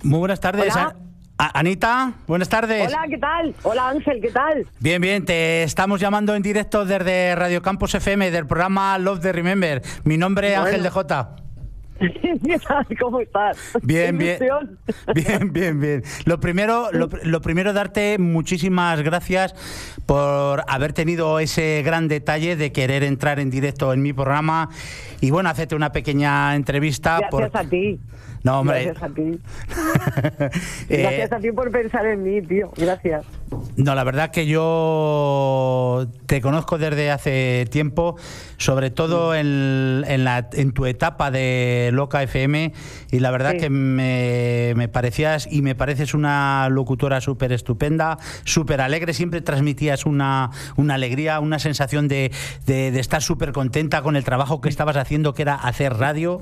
Muy buenas tardes. Hola. Anita, buenas tardes. Hola, ¿qué tal? Hola, Ángel, ¿qué tal? Bien, bien, te estamos llamando en directo desde Radio Campos FM, del programa Love the Remember. Mi nombre es Ángel de Jota. ¿Qué tal? ¿Cómo estás? Bien, bien. Bien. Lo primero, darte muchísimas gracias por haber tenido ese gran detalle de querer entrar en directo en mi programa y bueno, hacerte una pequeña entrevista. Gracias a ti. No, hombre. Gracias a ti. Gracias a ti por pensar en mí, tío. Gracias. No, la verdad que yo te conozco desde hace tiempo, sobre todo en tu etapa de Loca FM, y la verdad que me parecías y me pareces una locutora súper estupenda, súper alegre, siempre transmitías una alegría, una sensación de estar súper contenta con el trabajo que estabas haciendo, que era hacer radio.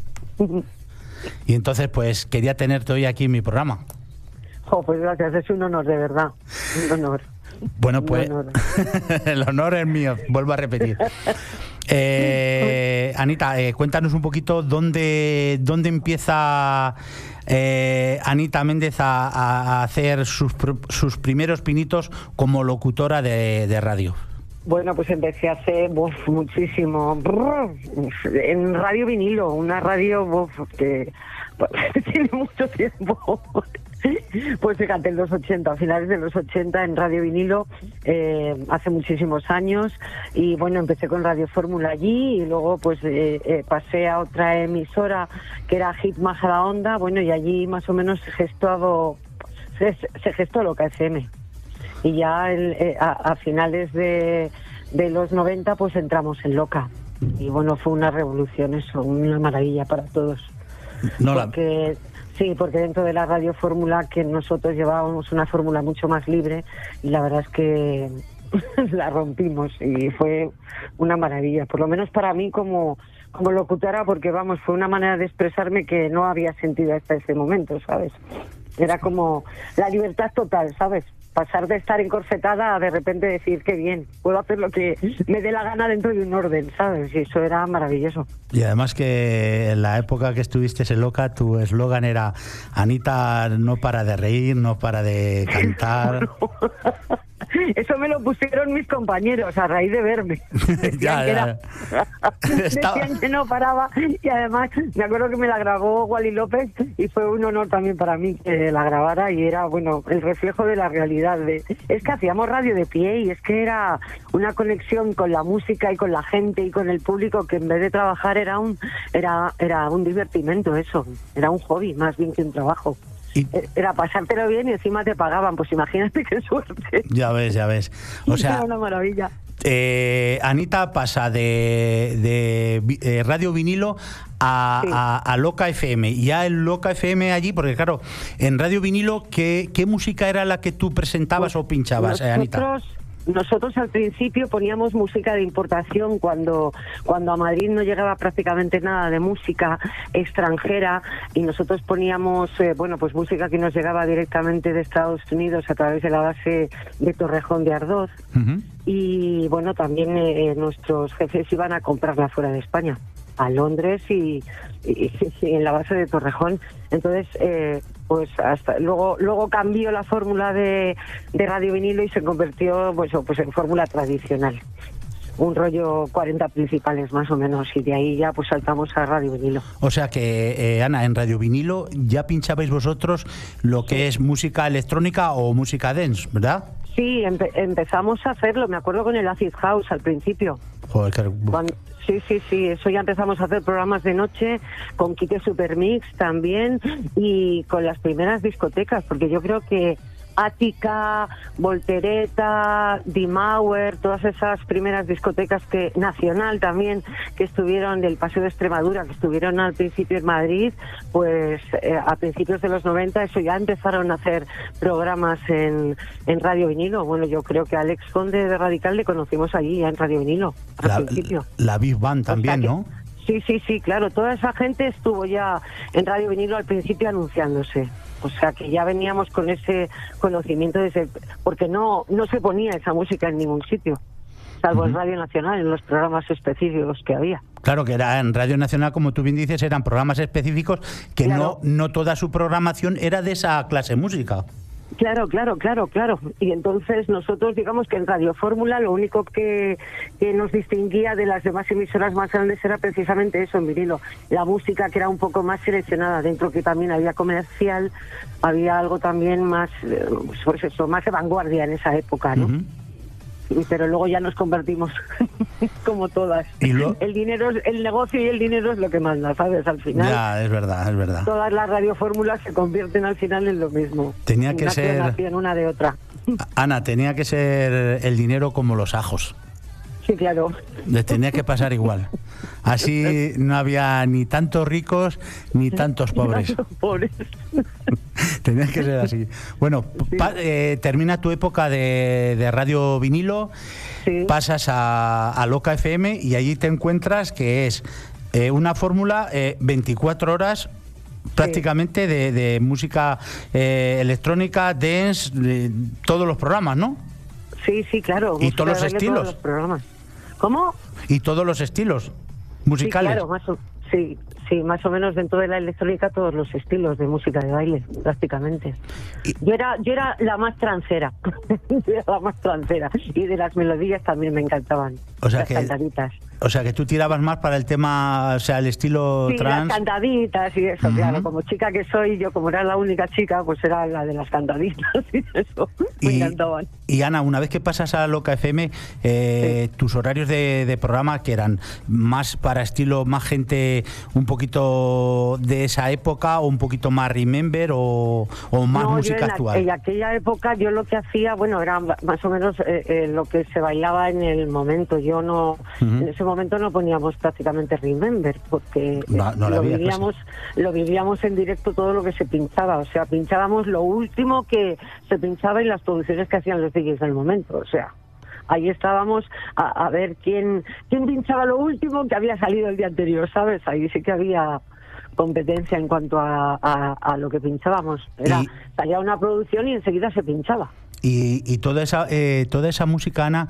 Y entonces pues quería tenerte hoy aquí en mi programa. Pues gracias, es un honor, de verdad. Un honor. Bueno, pues el honor es mío, vuelvo a repetir. Anita, cuéntanos un poquito dónde empieza Anita Méndez a hacer sus primeros pinitos como locutora de radio. Bueno, pues empecé hace muchísimo en Radio Vinilo, una radio que tiene mucho tiempo. Pues fíjate, en los 80, a finales de los 80 en Radio Vinilo, hace muchísimos años, y bueno, empecé con Radio Fórmula allí y luego pues pasé a otra emisora que era Hit Majadahonda, bueno, y allí más o menos se gestó Loca FM. Y ya a finales de los 90 pues entramos en Loca. Y bueno, fue una revolución eso, una maravilla para todos. Porque dentro de la radio fórmula, que nosotros llevábamos una fórmula mucho más libre, y la verdad es que la rompimos y fue una maravilla, por lo menos para mí como locutora, porque vamos, fue una manera de expresarme que no había sentido hasta ese momento, ¿sabes? Era como la libertad total, ¿sabes? Pasar de estar encorsetada a de repente decir que bien, puedo hacer lo que me dé la gana dentro de un orden, ¿sabes? Y eso era maravilloso. Y además que en la época que estuviste en Loca, tu eslogan era: Anita no para de reír, no para de cantar. Eso me lo pusieron mis compañeros a raíz de verme. Decían que no paraba, y además me acuerdo que me la grabó Wally López y fue un honor también para mí que la grabara, y era, bueno, el reflejo de la realidad. Es que hacíamos radio de pie y es que era una conexión con la música y con la gente y con el público, que en vez de trabajar era un divertimento, eso, era un hobby más bien que un trabajo. Era pasártelo bien y encima te pagaban, pues imagínate qué suerte. Ya ves. O sea, era una maravilla. Anita pasa de Radio Vinilo a Loca FM. Y ya el Loca FM allí, porque claro, en Radio Vinilo, ¿qué música era la que tú presentabas o pinchabas, Anita? Nosotros al principio poníamos música de importación cuando a Madrid no llegaba prácticamente nada de música extranjera, y nosotros poníamos pues música que nos llegaba directamente de Estados Unidos a través de la base de Torrejón de Ardoz. Uh-huh. Y bueno, también nuestros jefes iban a comprarla fuera de España, a Londres y en la base de Torrejón. Entonces pues hasta luego cambió la fórmula de Radio Vinilo y se convirtió pues en fórmula tradicional, un rollo 40 principales más o menos, y de ahí ya pues saltamos a Radio Vinilo. O sea que Ana, en Radio Vinilo ya pinchabais vosotros lo que es música electrónica o música dance, ¿verdad? Sí, empezamos a hacerlo, me acuerdo con el Acid House al principio. Joder, Sí, eso ya empezamos a hacer programas de noche con Quique Supermix también, y con las primeras discotecas, porque yo creo que Ática, Voltereta, Dimauer, todas esas primeras discotecas nacional también, que estuvieron del Paseo de Extremadura, que estuvieron al principio en Madrid, pues a principios de los 90, eso ya empezaron a hacer programas en Radio Vinilo. Bueno, yo creo que a Alex Conde de Radical le conocimos allí ya en Radio Vinilo, al principio. La Big Band también, ¿no? Sí, claro, toda esa gente estuvo ya en Radio Vinilo al principio anunciándose. O sea que ya veníamos con ese conocimiento porque no se ponía esa música en ningún sitio, salvo en Radio Nacional, en los programas específicos que había. Claro, que era en Radio Nacional, como tú bien dices, eran programas específicos que claro. no toda su programación era de esa clase de música. Claro. Y entonces nosotros, digamos que en Radio Fórmula lo único que nos distinguía de las demás emisoras más grandes era precisamente eso, en vinilo. La música, que era un poco más seleccionada, dentro que también había comercial, había algo también más, pues eso, más de vanguardia en esa época, ¿no? Uh-huh. Pero luego ya nos convertimos como todas. El dinero, el negocio y el dinero es lo que manda, ¿sabes? Al final. Ya, es verdad. Todas las radiofórmulas se convierten al final en lo mismo. Tenía que ser una de otra. Ana, tenía que ser el dinero como los ajos. Sí, claro. Les tenía que pasar igual. Así no había ni tantos ricos ni tantos pobres. Tenía que ser así. Bueno, sí. Termina tu época de radio vinilo, sí. Pasas a Loca FM y allí te encuentras que es una fórmula 24 horas prácticamente de música electrónica, dance, todos los programas, ¿no? Sí, claro. Y todos los estilos. Todos los programas. ¿Cómo? Y todos los estilos musicales. Sí, claro, más o menos dentro de la electrónica todos los estilos de música de baile, prácticamente. Yo era la más transera. Y de las melodías también me encantaban. O sea, las cantaditas. O sea, que tú tirabas más para el tema, o sea, el estilo trance. Las cantaditas y eso, claro. Como chica que soy, yo como era la única chica, pues era la de las cantaditas y eso. Me encantaban. Y Ana, una vez que pasas a Loca FM, tus horarios de programa, que eran más para estilo, más gente un poquito de esa época, o un poquito más remember, o más música actual. En aquella época yo lo que hacía, bueno, era más o menos lo que se bailaba en el momento. Yo no, en ese momento no poníamos prácticamente remember, porque lo vivíamos en directo todo lo que se pinchaba. O sea, pinchábamos lo último que se pinchaba en las producciones que hacían los DJs del momento. O sea, ahí estábamos a ver quién pinchaba lo último que había salido el día anterior, ¿sabes? Ahí sí que había competencia en cuanto a lo que pinchábamos. Salía una producción y enseguida se pinchaba. Y toda esa música, Ana,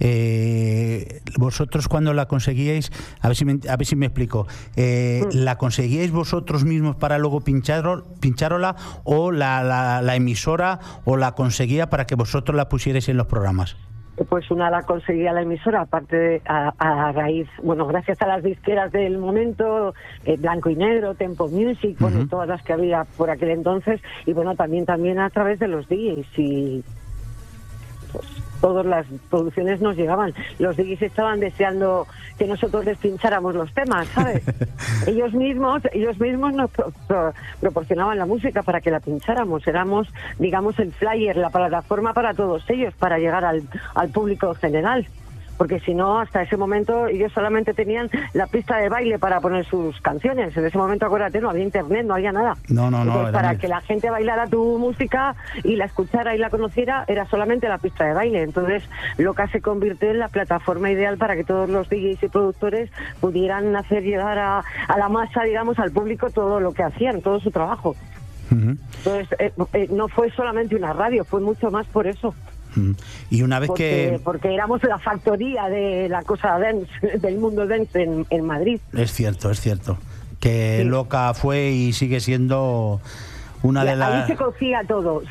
vosotros cuando la conseguíais, a ver si me explico, ¿la conseguíais vosotros mismos para luego pincharla o la emisora o la conseguía para que vosotros la pusierais en los programas? Pues una la conseguía la emisora, aparte a raíz, bueno, gracias a las disqueras del momento, Blanco y Negro, Tempo Music, bueno, todas las que había por aquel entonces, y bueno, también a través de los DJs, y pues todas las producciones nos llegaban. Los DJs estaban deseando que nosotros les pincháramos los temas, ¿sabes? ellos mismos nos proporcionaban la música para que la pincháramos. Éramos, digamos, el flyer, la plataforma para todos ellos, para llegar al público general. Porque si no, hasta ese momento ellos solamente tenían la pista de baile para poner sus canciones. En ese momento, acuérdate, no había internet, no había nada. No. Entonces, para que la gente bailara tu música y la escuchara y la conociera, era solamente la pista de baile. Entonces, Loca se convirtió en la plataforma ideal para que todos los DJs y productores pudieran hacer llegar a la masa, digamos, al público todo lo que hacían, todo su trabajo. Entonces, no fue solamente una radio, fue mucho más por eso. Y una vez porque éramos la factoría de la cosa dance, del mundo dance en Madrid. Es cierto que sí. Loca fue y sigue siendo una de las... Ahí se cocía todo,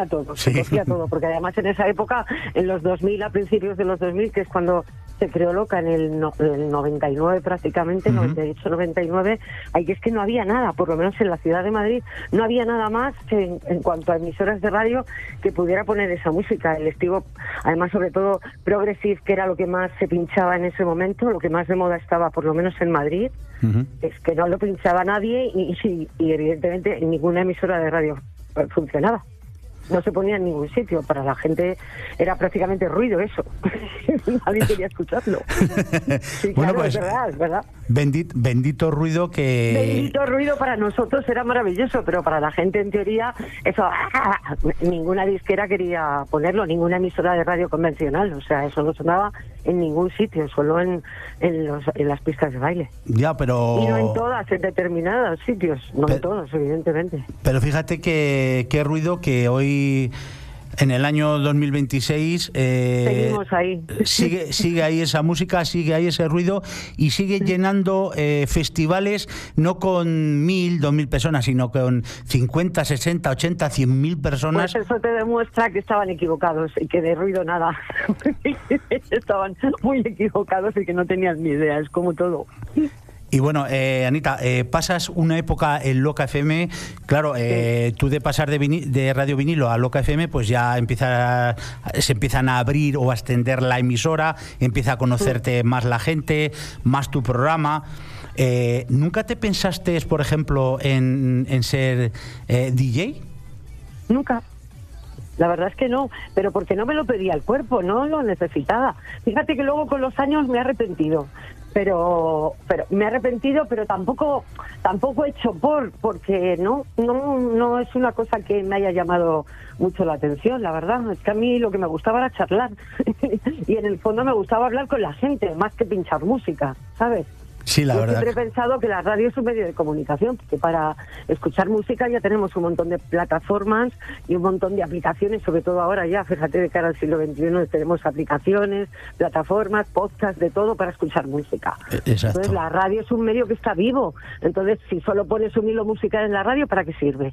porque además en esa época, en los 2000, a principios de los 2000, que es cuando se creó Loca, en el 99 prácticamente, 98-99, ahí es que no había nada, por lo menos en la ciudad de Madrid, no había nada más que en cuanto a emisoras de radio que pudiera poner esa música, el estilo, además sobre todo progressive, que era lo que más se pinchaba en ese momento, lo que más de moda estaba, por lo menos en Madrid, es que no lo pinchaba nadie y evidentemente en ninguna emisora de radio funcionaba. No se ponía en ningún sitio. Para la gente era prácticamente ruido eso. Nadie quería escucharlo. Sí, bueno, claro, pues, es verdad. Bendito ruido que... Bendito ruido para nosotros era maravilloso, pero para la gente, en teoría, eso... ninguna disquera quería ponerlo, ninguna emisora de radio convencional. O sea, eso no sonaba en ningún sitio, solo en las pistas de baile. Ya, pero... Y no en todas, en determinados sitios. No en todos, evidentemente. Pero fíjate qué ruido que hoy En el año 2026 seguimos ahí. Sigue ahí esa música, sigue ahí ese ruido y sigue llenando festivales no con 1.000, 2.000 personas, sino con 50, 60, 80, 100.000 personas. Pues eso te demuestra que estaban equivocados y que de ruido nada. Estaban muy equivocados y que no tenían ni idea, es como todo. Y bueno, Anita, pasas una época en Loca FM, claro, tú de pasar de Radio Vinilo a Loca FM, pues ya se empiezan a abrir o a extender la emisora, empieza a conocerte más la gente, más tu programa. ¿Nunca te pensaste, por ejemplo, en ser DJ? Nunca. La verdad es que no, pero porque no me lo pedía el cuerpo, no lo necesitaba. Fíjate que luego con los años me he arrepentido. Pero me he arrepentido, pero tampoco he hecho porque no es una cosa que me haya llamado mucho la atención, la verdad. Es que a mí lo que me gustaba era charlar y en el fondo me gustaba hablar con la gente más que pinchar música, ¿sabes? Sí, la verdad. Siempre he pensado que la radio es un medio de comunicación, porque para escuchar música ya tenemos un montón de plataformas y un montón de aplicaciones, sobre todo ahora ya, fíjate, de cara al siglo XXI tenemos aplicaciones, plataformas, podcasts, de todo para escuchar música. Exacto. Entonces la radio es un medio que está vivo, entonces si solo pones un hilo musical en la radio, ¿para qué sirve?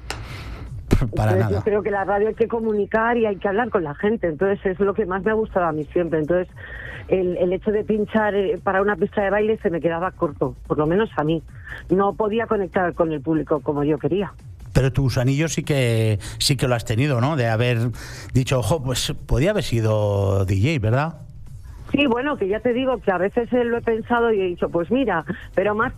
Para entonces, nada. yo creo que la radio hay que comunicar y hay que hablar con la gente, entonces es lo que más me ha gustado a mí siempre. Entonces el hecho de pinchar para una pista de baile se me quedaba corto, por lo menos a mí. No podía conectar con el público como yo quería. Pero tu gusanillo sí que lo has tenido, ¿no? De haber dicho, ojo, pues podía haber sido DJ, ¿verdad? Sí, bueno, que ya te digo que a veces lo he pensado y he dicho, pues mira, pero más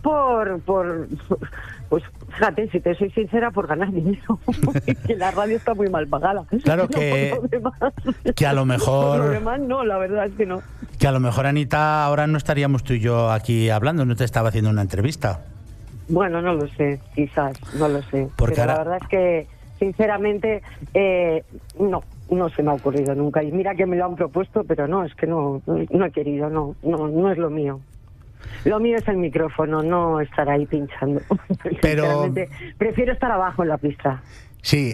pues fíjate, si te soy sincera, por ganar dinero, que la radio está muy mal pagada. Claro no, que a lo mejor... Lo demás no, la verdad es que no. Que a lo mejor, Anita, ahora no estaríamos tú y yo aquí hablando, no te estaba haciendo una entrevista. Bueno, no lo sé, quizás, no lo sé. Porque pero ahora... la verdad es que, sinceramente, no se me ha ocurrido nunca. Y mira que me lo han propuesto, pero no, es que no he querido, no es lo mío. Lo mío es el micrófono, no estar ahí pinchando. Pero prefiero estar abajo en la pista. Sí,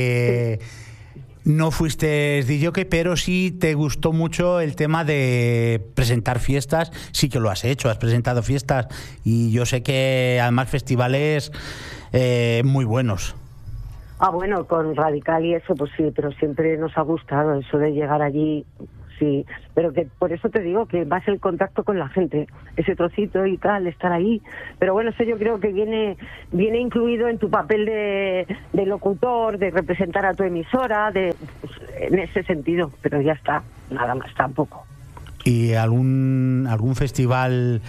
no fuiste DJ, pero sí te gustó mucho el tema de presentar fiestas. Sí que lo has hecho, has presentado fiestas y yo sé que además festivales muy buenos. Ah, bueno, con Radical y eso, pues sí, pero siempre nos ha gustado eso de llegar allí, sí, pero que por eso te digo que vas el contacto con la gente, ese trocito y tal, estar ahí, pero bueno, eso yo creo que viene incluido en tu papel de locutor, de representar a tu emisora, en ese sentido, pero ya está, nada más tampoco. ¿Y algún festival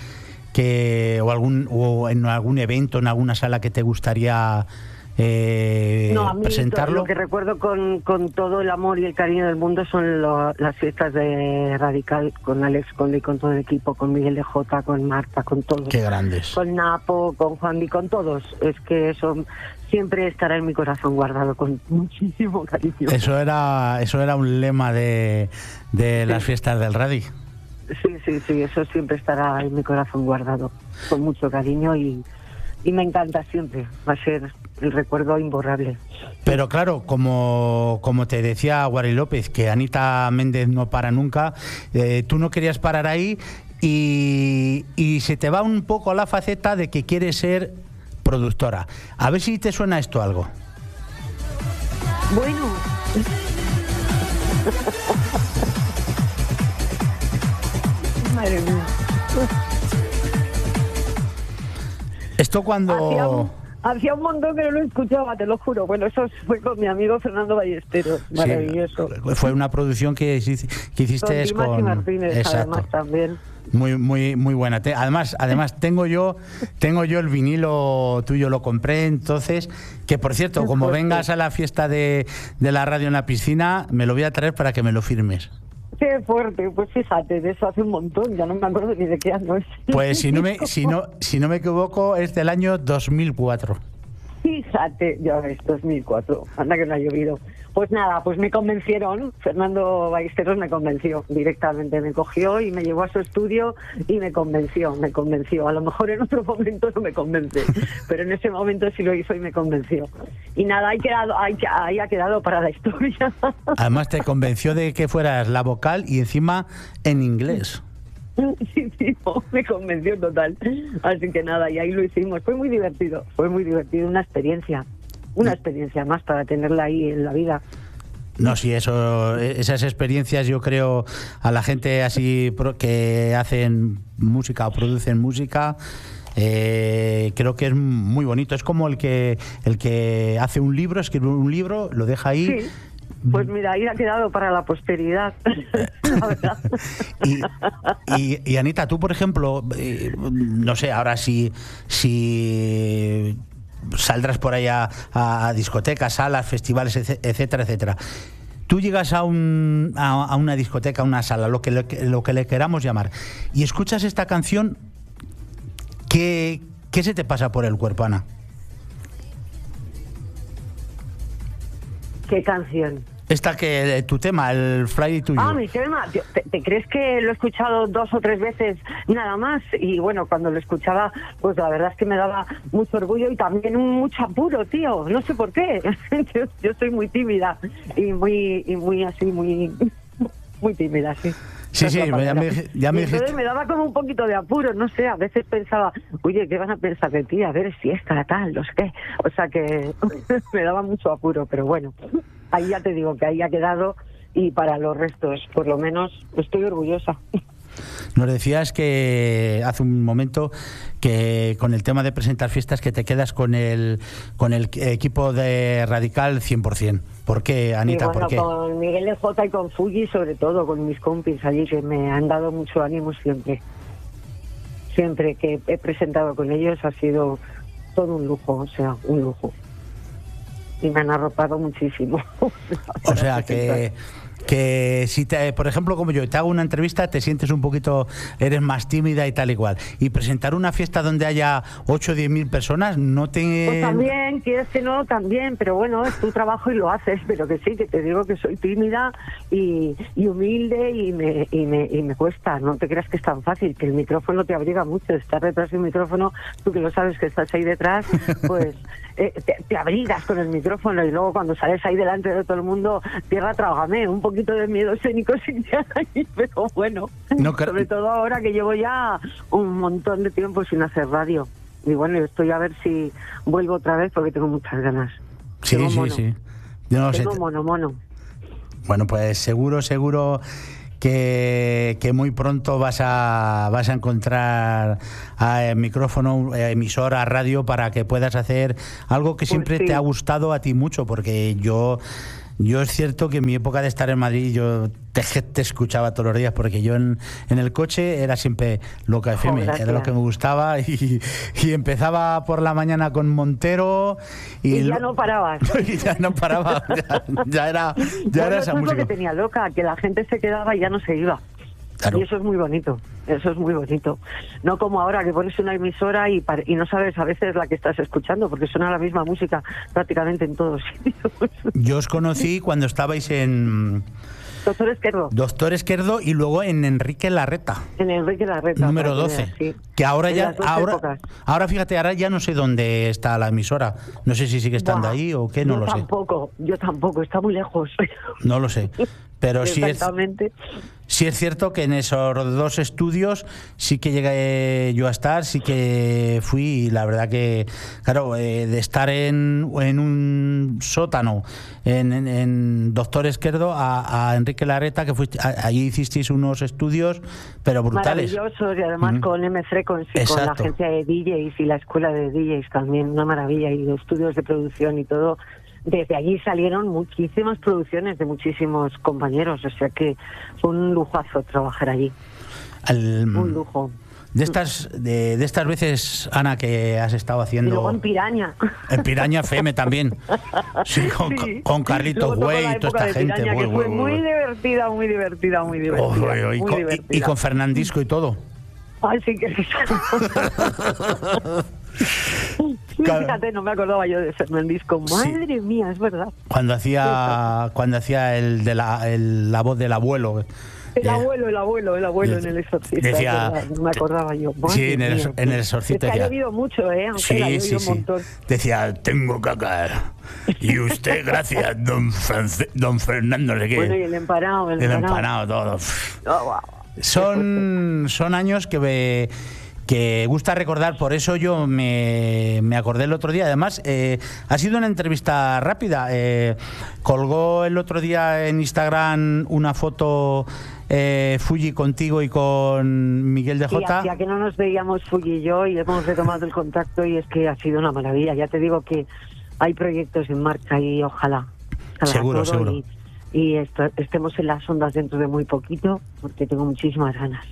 o en algún evento, en alguna sala que te gustaría no, a mí presentarlo? Lo que recuerdo con todo el amor y el cariño del mundo son las fiestas de Radical, con Alex Conde y con todo el equipo, con Miguel de Jota, con Marta, con todos. Qué grandes. Con Napo, con Juanvi, con todos. Es que eso siempre estará en mi corazón guardado con muchísimo cariño. Eso era un lema de las fiestas del Radi. Sí, eso siempre estará en mi corazón guardado con mucho cariño y me encanta siempre, va a ser el recuerdo imborrable. Pero claro, como te decía Guari López, que Anita Méndez no para nunca, tú no querías parar ahí y se te va un poco a la faceta de que quieres ser productora. A ver si te suena esto algo. Bueno. Madre mía. Esto cuando... Hacía un montón que no lo escuchaba, te lo juro. Bueno, eso fue con mi amigo Fernando Ballesteros, maravilloso. Sí, fue una producción que hiciste con Dimas y Martínez, exacto. Además también. Muy buena. Además tengo yo el vinilo tuyo, lo compré entonces, que por cierto, como vengas a la fiesta de la radio en la piscina, me lo voy a traer para que me lo firmes. Qué fuerte, pues fíjate, de eso hace un montón, ya no me acuerdo ni de qué año es. Pues si no me equivoco, es del año 2004. Fíjate, ya ves, 2004, anda que no ha llovido. Pues nada, pues me convencieron, Fernando Ballesteros me convenció directamente, me cogió y me llevó a su estudio y me convenció. A lo mejor en otro momento no me convence, pero en ese momento sí lo hizo y me convenció. Y nada, ahí ha quedado para la historia. Además te convenció de que fueras la vocal y encima en inglés. Sí, me convenció total. Así que nada, y ahí lo hicimos. Fue muy divertido, una experiencia más para tenerla ahí en la vida. No, sí, esas experiencias yo creo a la gente así que hacen música o producen música, creo que es muy bonito. Es como el que hace un libro, escribe un libro, lo deja ahí. Sí. Pues mira, ahí ha quedado para la posteridad, la verdad. Y Anita, tú, por ejemplo, no sé, ahora si saldrás por ahí a discotecas, salas, festivales, etcétera, etcétera. Tú llegas a una discoteca, a una sala, lo que le queramos llamar, y escuchas esta canción, ¿qué se te pasa por el cuerpo, Ana? ¿Qué canción? Esta que tu tema, el Friday to You. Ah, mi tema. ¿Te crees que lo he escuchado 2 o 3 veces nada más? Y bueno, cuando lo escuchaba, pues la verdad es que me daba mucho orgullo y también mucho apuro, tío. No sé por qué. Yo soy muy tímida y muy así, muy tímida, sí. Sí, ya me dijiste. Entonces me daba como un poquito de apuro, no sé, a veces pensaba, oye, ¿qué van a pensar de ti? A ver si esta, tal, no sé qué. O sea que me daba mucho apuro, pero bueno, ahí ya te digo que ahí ha quedado y para los restos, por lo menos, estoy orgullosa. Nos decías que hace un momento que con el tema de presentar fiestas que te quedas con el equipo de Radical 100%. ¿Por qué, Anita? Y bueno, ¿por qué? Con Miguel EJ y con Fuji, sobre todo, con mis compis allí, que me han dado mucho ánimo siempre. Siempre que he presentado con ellos ha sido todo un lujo, o sea, un lujo. Y me han arropado muchísimo. O sea, que si por ejemplo, como yo te hago una entrevista, te sientes un poquito, eres más tímida y tal y cual, y presentar una fiesta donde haya 8 o 10.000 personas no te... Pues también, quieres que no, también, pero bueno, es tu trabajo y lo haces, pero que sí, que te digo que soy tímida y humilde y me cuesta. No te creas que es tan fácil, que el micrófono te abriga mucho, estar detrás de un micrófono, tú que lo sabes que estás ahí detrás, pues te abrigas con el micrófono y luego cuando sales ahí delante de todo el mundo, tierra trágame, un poquito de miedo escénico sin que hay, pero bueno, sobre todo ahora que llevo ya un montón de tiempo sin hacer radio. Y bueno, estoy a ver si vuelvo otra vez porque tengo muchas ganas. Sí. Tengo mono. Bueno, pues seguro que muy pronto vas a encontrar micrófono, emisora, radio, para que puedas hacer algo que siempre te ha gustado a ti mucho, porque yo es cierto que en mi época de estar en Madrid yo te escuchaba todos los días, porque yo en el coche era siempre Loca FM, era lo que me gustaba, y empezaba por la mañana con Montero y ya no parabas. ya no paraba, ya era esa música. Eso es lo que tenía Loca, que la gente se quedaba y ya no se iba. Claro. Y eso es muy bonito, No como ahora que pones una emisora y no sabes a veces la que estás escuchando, porque suena la misma música prácticamente en todos sitios. Yo os conocí cuando estabais en... Doctor Esquerdo y luego en Enrique Larreta. Número 12. Sí. Que ahora ya... Ahora fíjate, ahora ya no sé dónde está la emisora. No sé si sigue estando ahí o qué, no lo sé. Yo tampoco, está muy lejos. No lo sé. Pero sí es cierto que en esos 2 estudios sí que llegué yo a estar, sí que fui, y la verdad que, claro, de estar en un sótano en Doctor Esquerdo a Enrique Larreta, que fuiste, allí hicisteis unos estudios, pero brutales. Maravillosos, y además con M Frequency, con la agencia de DJs y la escuela de DJs también, una maravilla, y de estudios de producción y todo. Desde allí salieron muchísimas producciones de muchísimos compañeros, o sea que fue un lujazo trabajar allí. Un lujo. De estas veces, Ana, que has estado haciendo... Y luego en Piraña. En Piraña FM también. Sí, con Carlitos Güey y toda esta gente. Piraña, que fue muy divertida. Y con Fernandisco y todo. Ay, sí que sí. Claro. Fíjate, no me acordaba yo de Fernandisco. Madre mía, es verdad. Cuando hacía el de la voz del abuelo. El abuelo en El Exorcista. Decía, no me acordaba yo. Sí, en el Exorcista. Es que ha llovido mucho, aunque sí, ha llovido un montón. Decía, tengo caca. Y usted, gracias, don Fernando, no sé qué. Bueno, y el empanado. El empanado, todo. Oh, wow. Son años que gusta recordar, por eso yo me acordé el otro día. Además, ha sido una entrevista rápida. Colgó el otro día en Instagram una foto Fuji contigo y con Miguel de Jota. Hacía que no nos veíamos Fuji y yo, y hemos retomado el contacto, y es que ha sido una maravilla. Ya te digo que hay proyectos en marcha y ojalá seguro. Y estemos en las ondas dentro de muy poquito, porque tengo muchísimas ganas.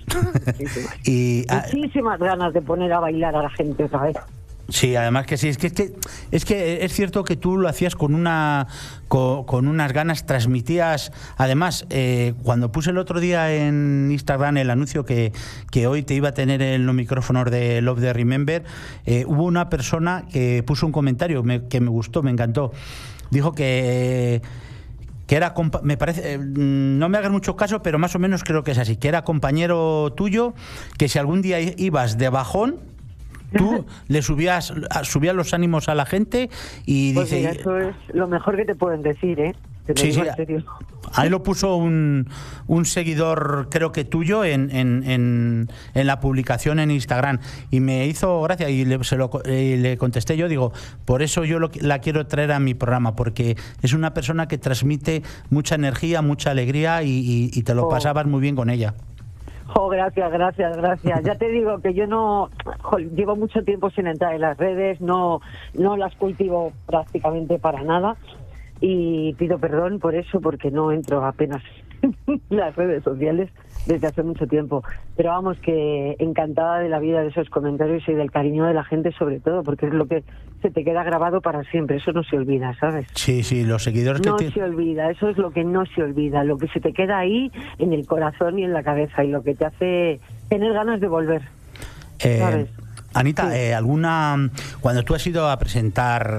Muchísimas ganas de poner a bailar a la gente otra vez. Sí, además que sí, es que es cierto que tú lo hacías con unas ganas, transmitías. Además, cuando puse el otro día en Instagram el anuncio que hoy te iba a tener en los micrófonos de Love the Remember, hubo una persona que puso un comentario que me gustó, me encantó. Dijo que era, me parece, no me hagas mucho caso, pero más o menos creo que es así, que era compañero tuyo, que si algún día ibas de bajón, tú le subías los ánimos a la gente y pues dice... Mira, eso es lo mejor que te pueden decir, ¿eh? Sí, en serio. Ahí lo puso un seguidor, creo que tuyo, en la publicación en Instagram, y me hizo gracia, y le contesté yo, digo, por eso yo la quiero traer a mi programa, porque es una persona que transmite mucha energía, mucha alegría, y te lo pasabas muy bien con ella. Gracias. Ya te digo que yo llevo mucho tiempo sin entrar en las redes, no las cultivo prácticamente para nada. Y pido perdón por eso, porque no entro apenas en las redes sociales desde hace mucho tiempo. Pero vamos, que encantada de la vida, de esos comentarios y del cariño de la gente, sobre todo, porque es lo que se te queda grabado para siempre. Eso no se olvida, ¿sabes? Sí, los seguidores no se olvida, eso es lo que no se olvida, lo que se te queda ahí en el corazón y en la cabeza, y lo que te hace tener ganas de volver, ¿sabes? Anita, sí. Cuando tú has ido a presentar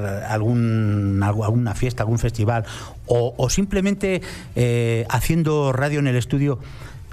alguna fiesta, algún festival, o simplemente haciendo radio en el estudio,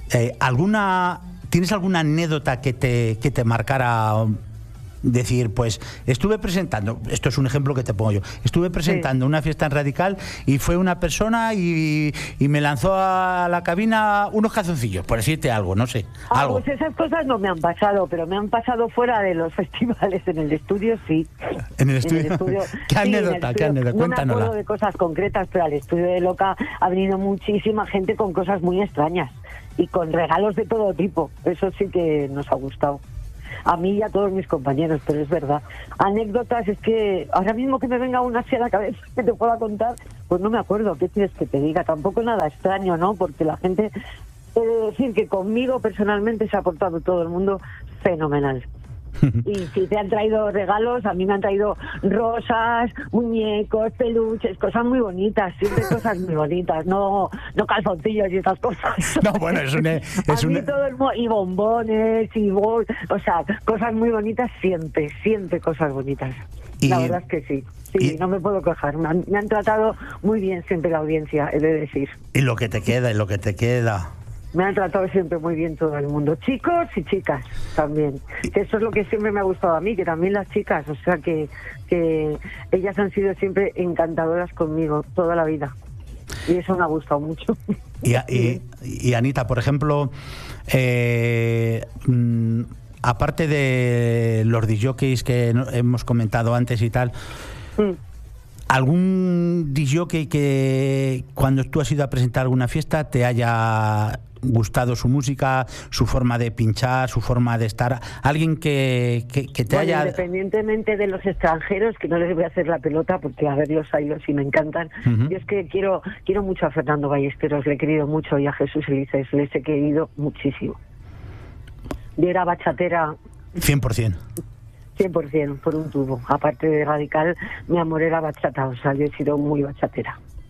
¿tienes alguna anécdota que te marcara? Decir, pues estuve presentando, esto es un ejemplo que te pongo yo, estuve presentando una fiesta en Radical y fue una persona y me lanzó a la cabina unos calzoncillos, por decirte algo, no sé, algo. Pues esas cosas no me han pasado, pero me han pasado fuera de los festivales. En el estudio sí. ¿En el estudio? ¿Qué anécdota? Cuéntanosla. No me acuerdo de cosas concretas, pero al estudio de Loca ha venido muchísima gente con cosas muy extrañas y con regalos de todo tipo. Eso sí que nos ha gustado. A mí y a todos mis compañeros, pero es verdad. Anécdotas, es que ahora mismo que me venga una así a la cabeza que te pueda contar, pues no me acuerdo. ¿Qué quieres que te diga? Tampoco nada extraño, ¿no? Porque la gente, he de decir que conmigo personalmente se ha portado todo el mundo fenomenal. Y si te han traído regalos, a mí me han traído rosas, muñecos, peluches, cosas muy bonitas, siempre cosas muy bonitas, no calzoncillos y esas cosas. No, bueno, y bombones, o sea, cosas muy bonitas siempre cosas bonitas. La verdad es que sí, no me puedo quejar, me han tratado muy bien siempre la audiencia, he de decir. Y lo que te queda. Me han tratado siempre muy bien todo el mundo, chicos y chicas también, que eso es lo que siempre me ha gustado a mí, que también las chicas, o sea que ellas han sido siempre encantadoras conmigo toda la vida, y eso me ha gustado mucho. Y Anita, por ejemplo, aparte de los disjockeys que hemos comentado antes y tal, ¿algún disjockey que cuando tú has ido a presentar alguna fiesta te haya gustado su música, su forma de pinchar, su forma de estar? Alguien que te haya... Independientemente de los extranjeros, que no les voy a hacer la pelota porque a ver los hilos y me encantan. Yo es que quiero mucho a Fernando Ballesteros, le he querido mucho, y a Jesús Elices les he querido muchísimo. Yo era bachatera 100%. 100%, por un tubo. Aparte de Radical, mi amor era bachata, o sea, yo he sido muy bachatera.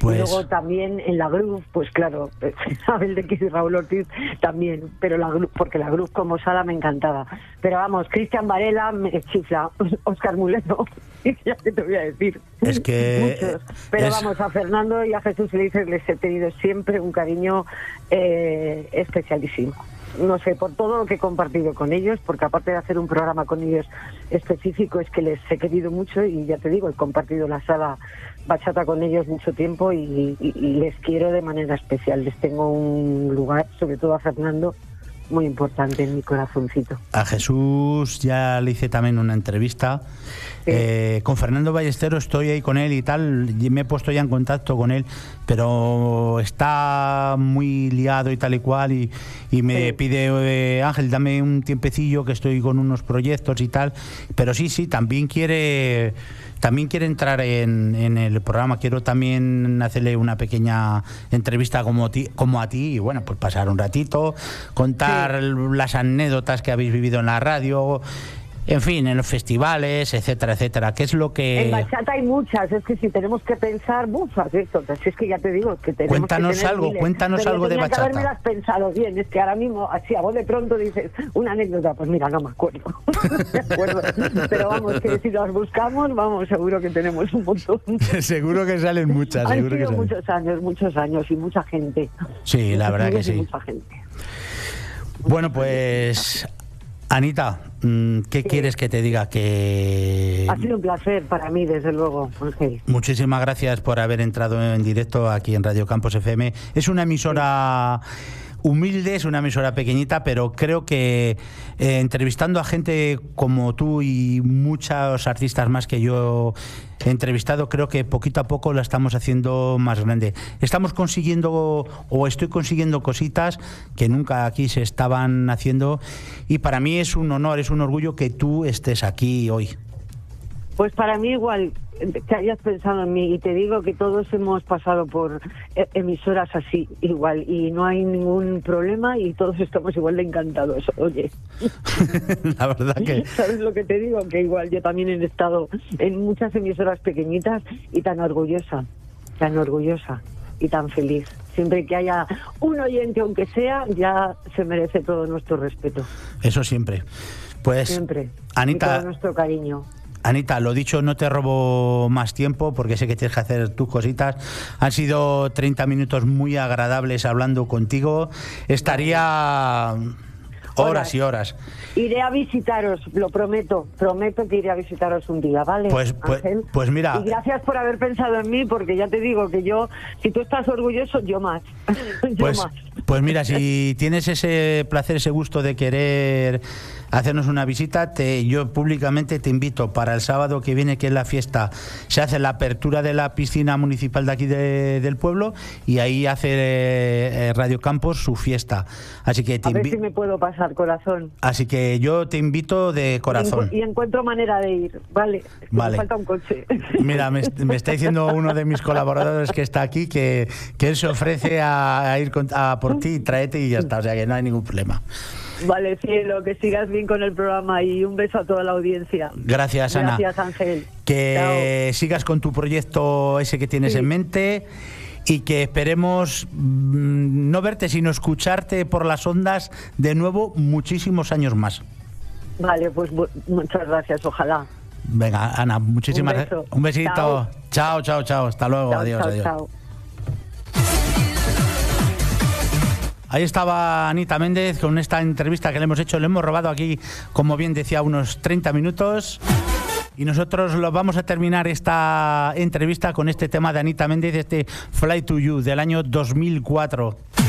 Pues... Y luego también en la Groove, pues claro, Abel de Kiss y Raúl Ortiz también, pero porque la Groove como sala me encantaba. Pero vamos, Cristian Varela me chifla, Óscar Mulero, ya que te voy a decir. Es que... Muchos. Pero vamos, a Fernando y a Jesús Leiser les he tenido siempre un cariño especialísimo. No sé, por todo lo que he compartido con ellos, porque aparte de hacer un programa con ellos específico, es que les he querido mucho y ya te digo, he compartido la sala bachata con ellos mucho tiempo y les quiero de manera especial. Les tengo un lugar, sobre todo a Fernando, muy importante en mi corazoncito. A Jesús ya le hice también una entrevista. Sí. Con Fernando Ballesteros estoy ahí con él y tal, y me he puesto ya en contacto con él, pero está muy liado y tal y cual, y me pide, Ángel, dame un tiempecillo que estoy con unos proyectos y tal, pero sí, también quiere entrar en el programa. Quiero también hacerle una pequeña entrevista como a ti y bueno, pues pasar un ratito, contar las anécdotas que habéis vivido en la radio, en fin, en los festivales, etcétera, etcétera. ¿Qué es lo que...? En bachata hay muchas, es que si tenemos que pensar, es que ya te digo que tenemos cuéntanos que algo, miles. Cuéntanos algo de bachata. Pero las pensado bien, es que ahora mismo, así a vos de pronto dices, una anécdota, pues mira, no me acuerdo. No me acuerdo. Pero vamos, que si las buscamos, vamos, seguro que tenemos un montón. Seguro que salen muchas. Han seguro sido que muchos años y mucha gente. Sí, la verdad que sí. Mucha gente. Bueno, pues... Anita, ¿qué quieres que te diga? Que ha sido un placer para mí, desde luego, Ángel. Muchísimas gracias por haber entrado en directo aquí en Radio Campos FM. Es una emisora humilde, es una emisora pequeñita, pero creo que entrevistando a gente como tú y muchos artistas más que yo he entrevistado, creo que poquito a poco la estamos haciendo más grande. Estamos consiguiendo, o estoy consiguiendo cositas que nunca aquí se estaban haciendo, y para mí es un honor, es un orgullo que tú estés aquí hoy. Pues para mí igual, que hayas pensado en mí, y te digo que todos hemos pasado por emisoras así, igual, y no hay ningún problema y todos estamos igual de encantados, oye. La verdad que... ¿Sabes lo que te digo? Que igual yo también he estado en muchas emisoras pequeñitas y tan orgullosa y tan feliz. Siempre que haya un oyente, aunque sea, ya se merece todo nuestro respeto. Eso siempre. Pues, siempre. Anita, y todo nuestro cariño. Anita, lo dicho, no te robo más tiempo porque sé que tienes que hacer tus cositas. Han sido 30 minutos muy agradables hablando contigo. Estaría horas y horas. Iré a visitaros, lo prometo que iré a visitaros un día, ¿vale? Pues mira. Y gracias por haber pensado en mí, porque ya te digo que yo, si tú estás orgulloso, yo más. Pues mira, si tienes ese placer, ese gusto de querer hacernos una visita, yo públicamente te invito para el sábado que viene, que es la fiesta. Se hace la apertura de la piscina municipal de aquí del pueblo, y ahí hace Radio Campos su fiesta. Así que a ver si me puedo pasar, corazón. Así que yo te invito de corazón. Y encuentro manera de ir, ¿vale? Vale. Me falta un coche. Mira, me está diciendo uno de mis colaboradores que está aquí que él se ofrece a ir por ti, tráete y ya está. O sea que no hay ningún problema. Vale, cielo, que sigas bien con el programa y un beso a toda la audiencia. Gracias, Ana. Gracias, Ángel. Que sigas con tu proyecto ese que tienes en mente, y que esperemos no verte, sino escucharte por las ondas de nuevo muchísimos años más. Vale, pues muchas gracias, ojalá. Venga, Ana, muchísimas gracias. Un besito. Chao. Hasta luego. Chao, adiós. Chao. Ahí estaba Anita Méndez con esta entrevista que le hemos hecho. Le hemos robado aquí, como bien decía, unos 30 minutos. Y nosotros lo vamos a terminar esta entrevista con este tema de Anita Méndez, este Fly to You del año 2004.